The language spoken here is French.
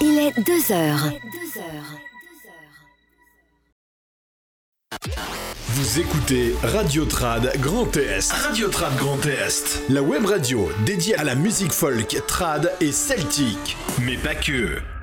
Il est 2h. Vous écoutez Radio Trad Grand Est. Radio Trad Grand Est. La web radio dédiée à la musique folk, trad et celtique. Mais pas que.